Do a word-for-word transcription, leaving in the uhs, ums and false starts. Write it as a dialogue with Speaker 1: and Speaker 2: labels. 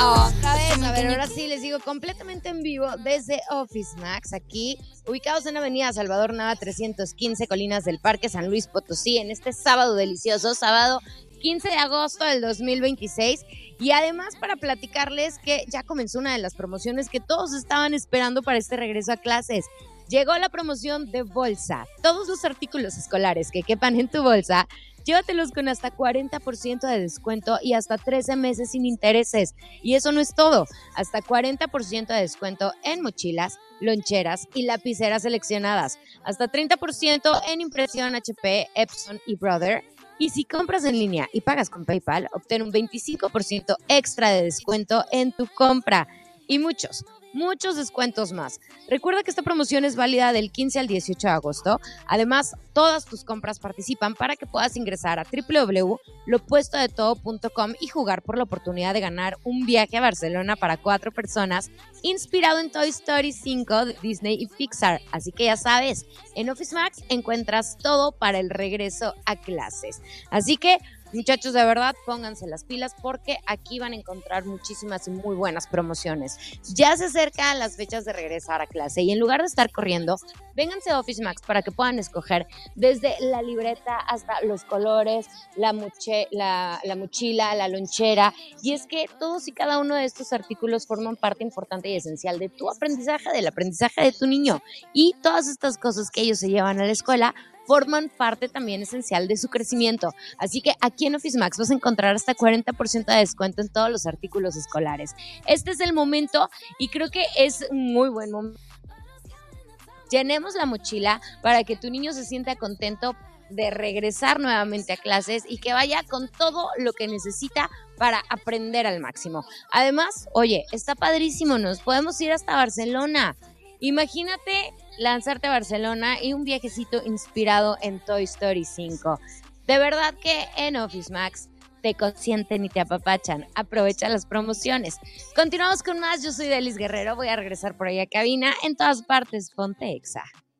Speaker 1: Otra vez, a ver, ahora sí les digo completamente en vivo desde Office Max, aquí ubicados en Avenida Salvador Nava trescientos quince, Colinas del Parque, San Luis Potosí, en este sábado delicioso, sábado quince de agosto del dos mil veintiséis. Y además para platicarles que ya comenzó una de las promociones que todos estaban esperando para este regreso a clases. Llegó la promoción de bolsa. Todos los artículos escolares que quepan en tu bolsa, llévatelos con hasta cuarenta por ciento de descuento y hasta trece meses sin intereses. Y eso no es todo, hasta cuarenta por ciento de descuento en mochilas, loncheras y lapiceras seleccionadas, hasta treinta por ciento en impresión H P, Epson y Brother. Y si compras en línea y pagas con PayPal, obtén un veinticinco por ciento extra de descuento en tu compra. Y muchos, muchos descuentos más. Recuerda que esta promoción es válida del quince al dieciocho de agosto. Además, todas tus compras participan para que puedas ingresar a doble u doble u doble u punto lo puesto de todo punto com y jugar por la oportunidad de ganar un viaje a Barcelona para cuatro personas inspirado en Toy Story cinco de Disney y Pixar. Así que ya sabes, en Office Max encuentras todo para el regreso a clases. Así que, muchachos, de verdad, pónganse las pilas porque aquí van a encontrar muchísimas y muy buenas promociones. Ya se acercan las fechas de regresar a clase y en lugar de estar corriendo, vénganse a Office Max para que puedan escoger desde la libreta hasta los colores, la, moche, la, la mochila, la lonchera. Y es que todos y cada uno de estos artículos forman parte importante y esencial de tu aprendizaje, del aprendizaje de tu niño. Y todas estas cosas que ellos se llevan a la escuela forman parte también esencial de su crecimiento. Así que aquí en Office Max vas a encontrar hasta cuarenta por ciento de descuento en todos los artículos escolares. Este es el momento y creo que es un muy buen momento. Llenemos la mochila para que tu niño se sienta contento de regresar nuevamente a clases y que vaya con todo lo que necesita para aprender al máximo. Además, oye, está padrísimo, nos podemos ir hasta Barcelona. Imagínate lanzarte a Barcelona y un viajecito inspirado en Toy Story cinco. De verdad que en Office Max te consienten y te apapachan. Aprovecha las promociones. Continuamos con más. Yo soy Delis Guerrero. Voy a regresar por ahí a cabina. En todas partes, ponte Exa.